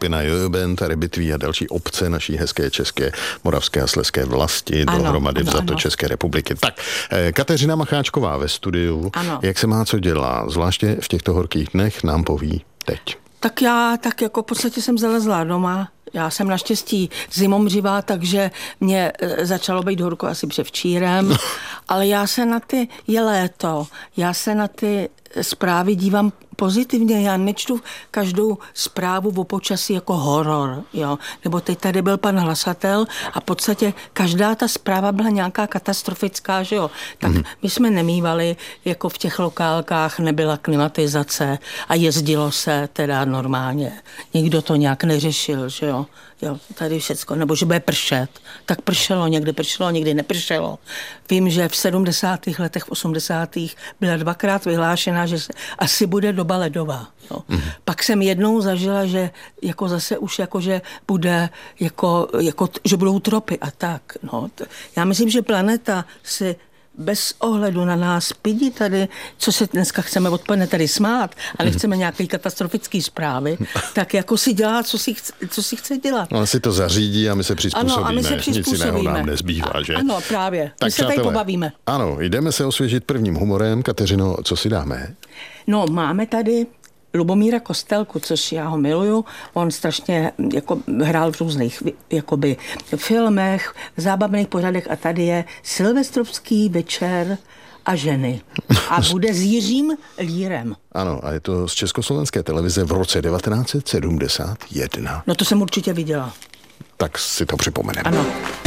skupina Jöben, tady Bytví a další obce naší hezké české, moravské a slezské vlasti dohromady vzato České republiky. Tak, Kateřina Macháčková ve studiu. Ano. Jak se má co dělá, zvláště v těchto horkých dnech, nám poví teď. Tak já tak jako v podstatě jsem zalezla doma. Já jsem naštěstí zimomřivá, takže mě začalo být horko asi předevčírem, ale je léto, já se na ty zprávy dívám pozitivně, já nečtu každou zprávu o počasí jako horor, jo. Nebo teď tady byl pan hlasatel a v podstatě každá ta zpráva byla nějaká katastrofická, že jo. Tak my jsme nemívali, jako v těch lokálkách nebyla klimatizace a jezdilo se teda normálně. Nikdo to nějak neřešil, že jo. Jo, tady všecko, nebo že bude pršet. Tak pršelo, někdy nepršelo. Vím, že v 70. letech, v 80. byla 2krát vyhlášena, že se asi bude doba ledová. Jo. Pak jsem jednou zažila, že jako zase už jako, že bude že budou tropy a tak. No. Já myslím, že planeta si bez ohledu na nás pidi tady, co se dneska chceme odpoledne tady smát, ale chceme nějaké katastrofické zprávy, tak jako si dělá, co si chce dělat. No, si to zařídí a my se přizpůsobíme. Ano, a my se přizpůsobíme. Nic jiného nám nezbývá, že? Ano, právě. Tak, my se tady pobavíme. Ano, jdeme se osvěžit prvním humorem. Kateřino, co si dáme? No, máme tady Lubomíra Kostelku, což já ho miluju. On strašně jako hrál v různých jakoby filmech, zábavných pořadech a tady je Silvestrovský večer a ženy. A bude s Jiřím Lírem. Ano, a je to z Československé televize v roce 1971. No to jsem určitě viděla. Tak si to připomeneme. Ano.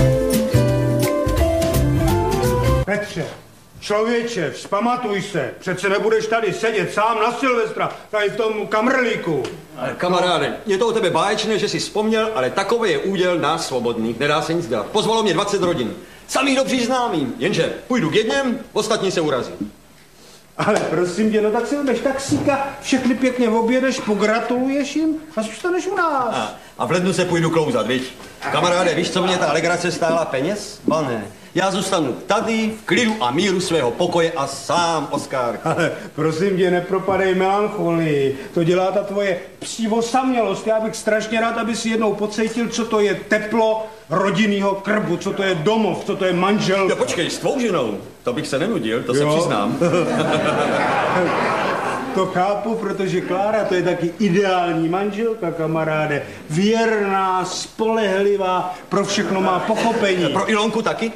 Petře, člověče, vzpamatuj se, přece nebudeš tady sedět sám na Silvestra, tady v tom kamrlíku. Kamaráde, je to o tebe báječné, že jsi vzpomněl, ale takový je úděl nás svobodných, nedá se nic dělat. Pozvalo mě 20 rodin, samý dobří známým, jenže půjdu k jedněm, ostatní se urazí. Ale prosím tě, no tak si vemeš taxíka, všechny pěkně objedeš, pogratuluješ jim a zůstaneš u nás. A v lednu se půjdu klouzat, viď? Kamaráde, víš, co mě ta alegrace stála peněz? Pane, já zůstanu tady v klidu a míru svého pokoje a sám, Oskar. Ale prosím tě, nepropadej melancholii. To dělá ta tvoje psí osamělost. Já bych strašně rád, aby si jednou pocítil, co to je teplo rodinného krbu, co to je domov, co to je manžel. Jo, počkej, s tvou ženou, to bych se nenudil, to se přiznám. To chápu, protože Klára to je taky ideální manželka, kamaráde. Věrná, spolehlivá, pro všechno má pochopení. Pro Ilonku taky?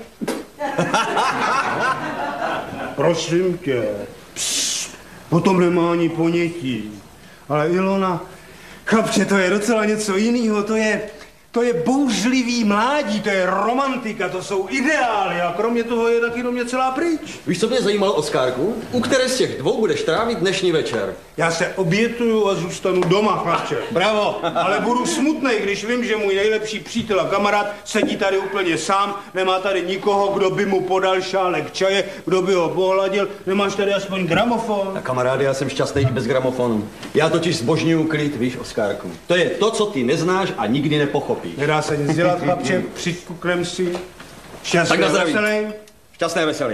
Prosím tě, o tom nemá ani ponětí. Ale Ilona, chlapče, to je docela něco jiného, to je bouřlivý mládí, to je romantika, to jsou ideály a kromě toho je taky do mě celá pryč. Víš, co mě zajímalo, Oskárku? U které z těch dvou budeš trávit dnešní večer? Já se obětuju a zůstanu doma, chlapče. Bravo. Ale budu smutnej, když vím, že můj nejlepší přítel a kamarád sedí tady úplně sám, nemá tady nikoho, kdo by mu podal šálek čaje, kdo by ho pohladil, nemáš tady aspoň gramofon. A kamaráde, já jsem šťastný bez gramofonu. Já totiž zbožňuju klid, víš, Oskárku. To je to, co ty neznáš a nikdy nepochopíš. Nedá se nic dělat, chlapče, přikuknem si. Šťastné a veselý. Šťastné a veselý.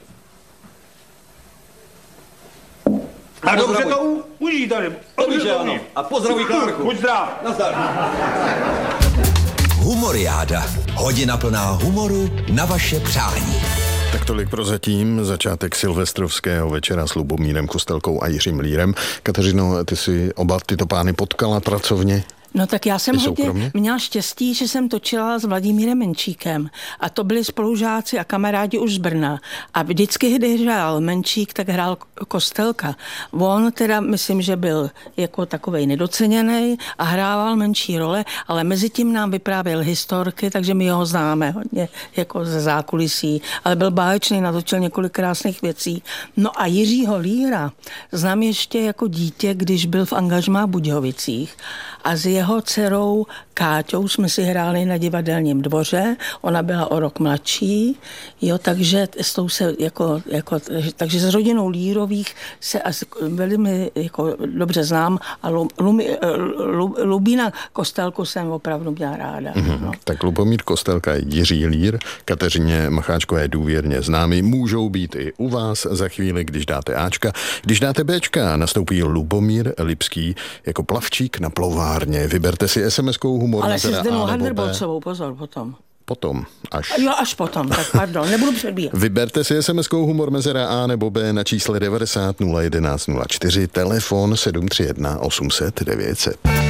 A dobře to užij tady. Dobře, ano. A pozdravuj Klárku. Buď zdrav. Nazdar. Humoriáda. Hodina plná humoru na vaše přání. Tak tolik prozatím, začátek silvestrovského večera s Lubomírem Kostelkou a Jiřím Lírem. Kateřino, ty si oba tyto pány potkala pracovně? No tak já jsem hodně měla štěstí, že jsem točila s Vladimírem Menčíkem a to byli spolužáci a kamarádi už z Brna. A vždycky, když hrál Menčík, tak hrál Kostelka. On teda, myslím, že byl jako takovej nedoceněný a hrával menší role, ale mezi tím nám vyprávěl historky, takže my ho známe hodně jako ze zákulisí, ale byl báječný, natočil několik krásných věcí. No a Jiřího Líra znám ještě jako dítě, když byl v angažmá v Budějovicích a s jeho dcerou Káťou jsme si hráli na Divadelním dvoře, ona byla o rok mladší, jo, takže s tou se takže s rodinou Lírových se velmi jako dobře znám a Lubína Kostelku jsem opravdu měla ráda. No. Tak Lubomír Kostelka, Jiří Lír, Kateřině Macháčkové důvěrně známí, můžou být i u vás za chvíli, když dáte Ačka. Když dáte Bčka, nastoupí Lubomír Lipský jako plavčík na plovárně Vyberte si SMS-kou humor. Ale se Zdenou Handrbolcovou, pozor, Potom, až. Jo, až potom, tak pardon, nebudu předbíhat. Vyberte si SMS-kou humor mezera A nebo B na čísle 90 011 04, telefon 731 800 900.